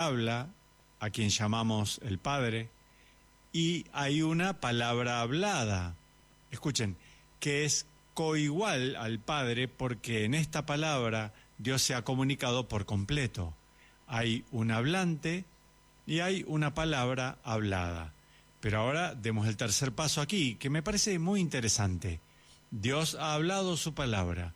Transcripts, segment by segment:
habla, a quien llamamos el Padre, y hay una palabra hablada. Escuchen, que es coigual al Padre, porque en esta palabra Dios se ha comunicado por completo. Hay un hablante y hay una palabra hablada. Pero ahora demos el tercer paso aquí, que me parece muy interesante. Dios ha hablado su palabra.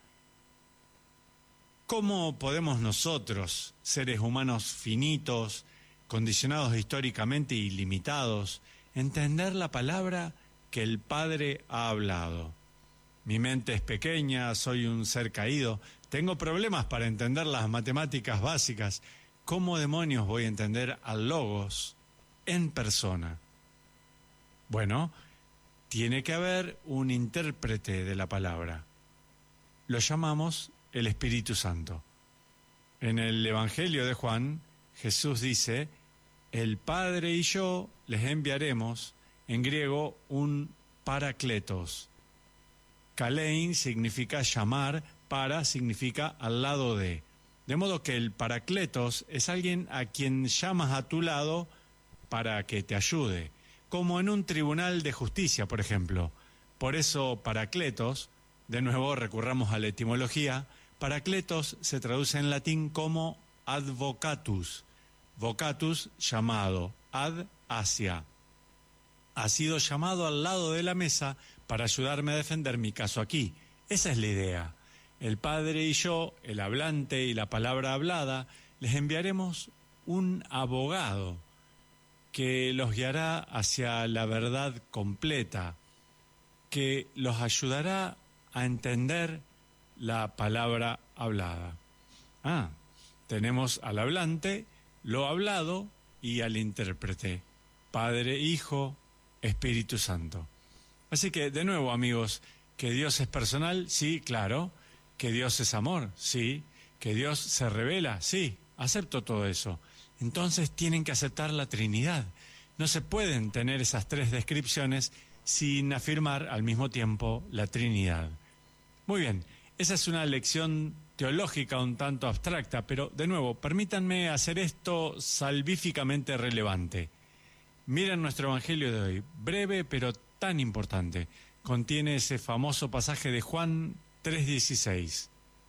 ¿Cómo podemos nosotros, seres humanos finitos, condicionados históricamente y limitados, entender la palabra que el Padre ha hablado? Mi mente es pequeña, soy un ser caído, tengo problemas para entender las matemáticas básicas. ¿Cómo demonios voy a entender al Logos en persona? Bueno, tiene que haber un intérprete de la palabra. Lo llamamos el Espíritu Santo. En el Evangelio de Juan, Jesús dice: el Padre y yo les enviaremos, en griego, un parakletos. Kalein significa llamar, para significa al lado de. De modo que el parakletos es alguien a quien llamas a tu lado para que te ayude, como en un tribunal de justicia, por ejemplo. Por eso parakletos, de nuevo recurramos a la etimología, parakletos se traduce en latín como advocatus. Vocatus, llamado, ad, hacia. Ha sido llamado al lado de la mesa para ayudarme a defender mi caso aquí. Esa es la idea. El Padre y yo, el hablante y la palabra hablada, les enviaremos un abogado que los guiará hacia la verdad completa, que los ayudará a entender la palabra hablada. Tenemos al hablante, lo hablado y al intérprete, Padre, Hijo, Espíritu Santo. Así que, de nuevo, amigos, que Dios es personal, sí, claro. Que Dios es amor, sí. Que Dios se revela, sí. Acepto todo eso. Entonces tienen que aceptar la Trinidad. No se pueden tener esas tres descripciones sin afirmar al mismo tiempo la Trinidad. Muy bien, esa es una lección teológica un tanto abstracta, pero de nuevo, permítanme hacer esto salvíficamente relevante. Miren nuestro Evangelio de hoy, breve pero tan importante. Contiene ese famoso pasaje de Juan 3:16.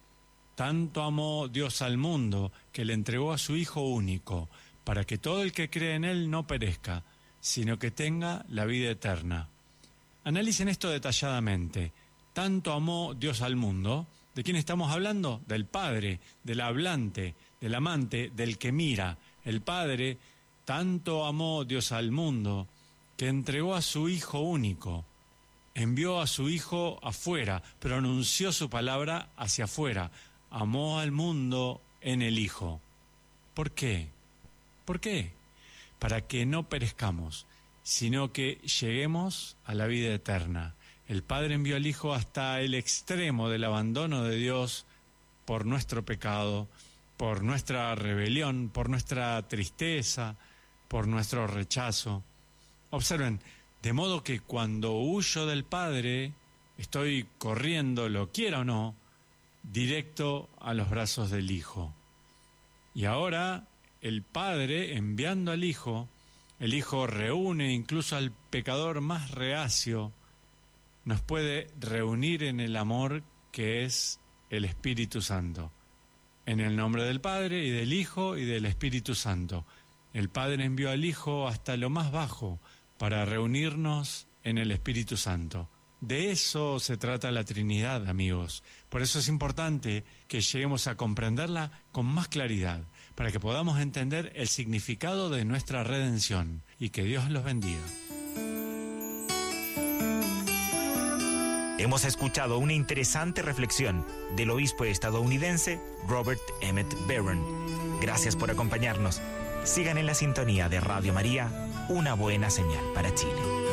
Tanto amó Dios al mundo que le entregó a su Hijo único, para que todo el que cree en Él no perezca, sino que tenga la vida eterna. Analicen esto detalladamente. Tanto amó Dios al mundo. ¿De quién estamos hablando? Del Padre, del hablante, del amante, del que mira. El Padre, tanto amó Dios al mundo, que entregó a su Hijo único. Envió a su Hijo afuera, pronunció su palabra hacia afuera. Amó al mundo en el Hijo. ¿Por qué? ¿Por qué? Para que no perezcamos, sino que lleguemos a la vida eterna. El Padre envió al Hijo hasta el extremo del abandono de Dios por nuestro pecado, por nuestra rebelión, por nuestra tristeza, por nuestro rechazo. Observen, de modo que cuando huyo del Padre, estoy corriendo, lo quiera o no, directo a los brazos del Hijo. Y ahora, el Padre, enviando al Hijo, el Hijo reúne incluso al pecador más reacio, nos puede reunir en el amor que es el Espíritu Santo. En el nombre del Padre y del Hijo y del Espíritu Santo. El Padre envió al Hijo hasta lo más bajo para reunirnos en el Espíritu Santo. De eso se trata la Trinidad, amigos. Por eso es importante que lleguemos a comprenderla con más claridad, para que podamos entender el significado de nuestra redención. Y que Dios los bendiga. Hemos escuchado una interesante reflexión del obispo estadounidense Robert Emmett Barron. Gracias por acompañarnos. Sigan en la sintonía de Radio María, una buena señal para Chile.